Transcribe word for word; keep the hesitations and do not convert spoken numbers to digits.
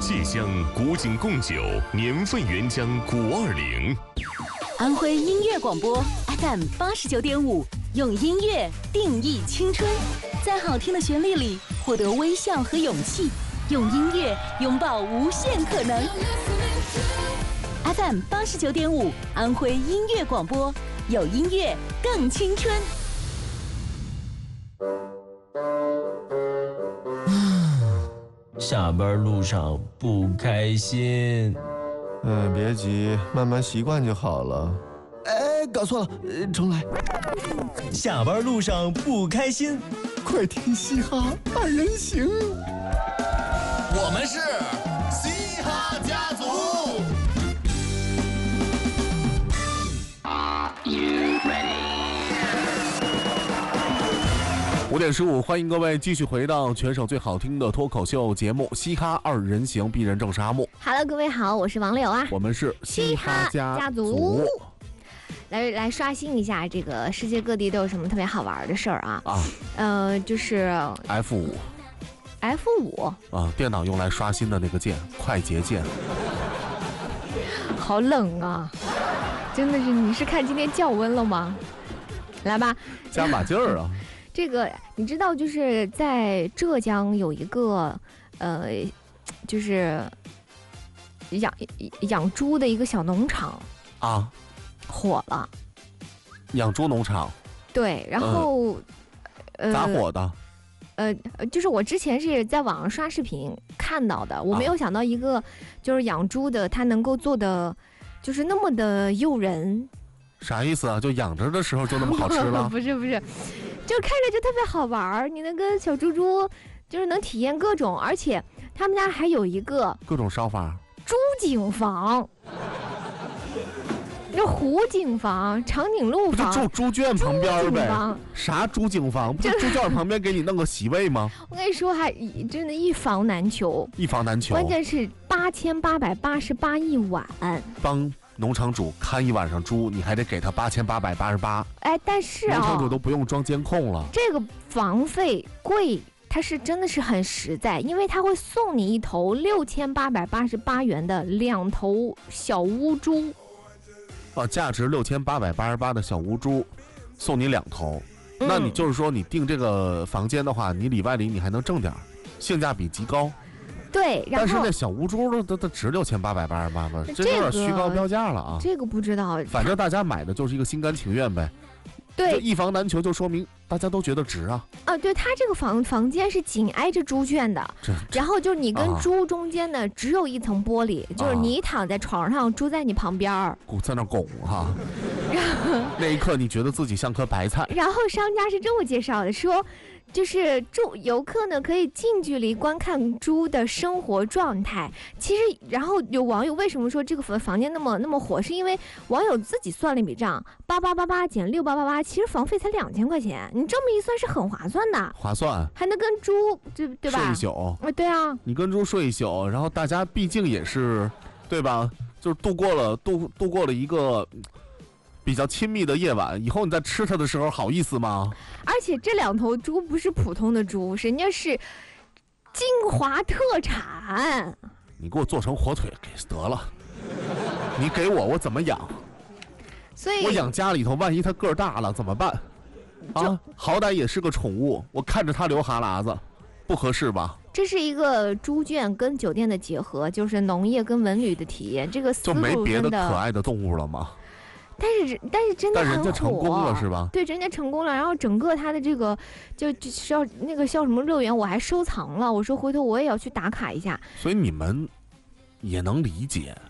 芥香古井贡酒，年份原浆古二零。 安徽音乐广播 F M 八十九点五，用音乐定义青春，在好听的旋律里获得微笑和勇气，用音乐拥抱无限可能。F M 八十九点五，安徽音乐广播，有音乐更青春。 下班路上不开心。 嗯，别急，慢慢习惯就好了。哎，搞错了，呃，重来。 下班路上不开心， 快听嘻哈二人行。 我们是嘻哈家族。 Are you ready？ 五点十五，欢迎各位继续回到全省最好听的脱口秀节目《嘻哈二人行》，鄙人正是阿木。 Hello， 各位好，我是王柳啊。 我们是嘻哈家族。来来刷新一下，这个世界各地都有什么特别好玩的事儿啊？啊，呃，就是 F 五 ，F 五啊，电脑用来刷新的那个键，快捷键。 好冷啊！真的是，你是看今天降温了吗？来吧， 加把劲儿啊！ 这个你知道，就是在浙江有一个呃，就是养养猪的一个小农场啊， 火了。 养猪农场。 对，然后、 嗯、呃，咋火的？ 呃，就是我之前是在网上刷视频看到的，我没有想到一个就是养猪的，它能够做的就是那么的诱人。 啥意思啊？就养着的时候就那么好吃了？ 不是不是。就看着就特别好玩，你那个小猪猪就是能体验各种，而且他们家还有一个各种烧法， 猪景房，这湖景房、长颈鹿房， 就住猪圈旁边呗。啥猪景房？不是猪圈旁边给你弄个席位吗？ 我跟你说，还真的一房难求， 一房难求。 关键是八千八百八十八一晚， 帮农场主看一晚上猪，你还得给他八千八百八十八。 哎，但是啊、哦， 农场主都不用装监控了。 这个房费贵，它是真的是很实在，因为它会送你一头六千八百八十八元的两头小乌猪。 啊，价值六千八百八十八的小乌猪，送你两头。 嗯、 那你就是说，你订这个房间的话，你里外里你还能挣点，性价比极高。 对，然后但是那小乌猪都都都值六千八百八十八吗？这有点虚高标价了啊！ 这个不知道， 反正大家买的就是一个心甘情愿呗。 对， 一房难求，就说明大家都觉得值啊。 啊，对，它这个房房间是紧挨着猪圈的，然后就是你跟猪中间呢、啊、只有一层玻璃，就是你躺在床上，猪在你旁边儿， 在那拱哈。那一刻你觉得自己像颗白菜。 然后商家是这么介绍的，说。就是猪游客呢可以近距离观看猪的生活状态。其实，然后有网友为什么说这个房房间那么那么火，是因为网友自己算了一笔账，八八八八减六八八八，其实房费才两千块钱，你这么一算是很划算的， 划算， 还能跟猪对对吧？ 睡一宿， 啊，对啊， 你跟猪睡一宿，然后大家毕竟也是，对吧？就是度过了度度过了一个。比较亲密的夜晚，以后你在吃它的时候好意思吗？ 而且这两头猪不是普通的猪，人家是金华特产。 你给我做成火腿给得了，你给我我怎么养？ 所以我养家里头，万一它个儿大了怎么办？啊，好歹也是个宠物，我看着它流哈喇子，不合适吧？ 这是一个猪圈跟酒店的结合，就是农业跟文旅的体验。这个思路就没别的可爱的动物了吗？ 但是但是真的很火， 但人家成功了是吧？ 对，人家成功了，然后整个他的这个就就是要那个叫什么乐园，我还收藏了。我说回头我也要去打卡一下。 所以你们也能理解，